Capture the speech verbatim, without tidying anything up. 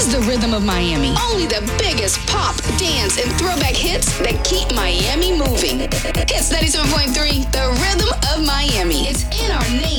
is the Rhythm of Miami. Only the biggest pop, dance, and throwback hits that keep Miami moving. Hits ninety-seven point three, the Rhythm of Miami. It's in our name.